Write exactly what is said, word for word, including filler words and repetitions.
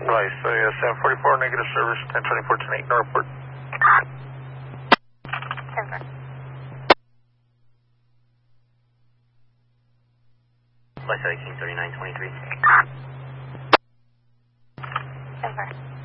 Right, so yeah, seven forty-four, negative service, ten twenty-four, ten eight, Northport. Denver. Flight seventeen thirty-nine twenty-three. Denver.